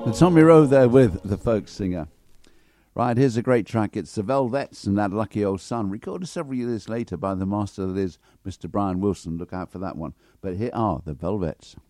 Tommy Rowe there with the folk singer. Right, here's a great track. It's the Velvets and That Lucky Old Son, recorded several years later by the master that is Mr. Brian Wilson. Look out for that one. But here are the Velvets.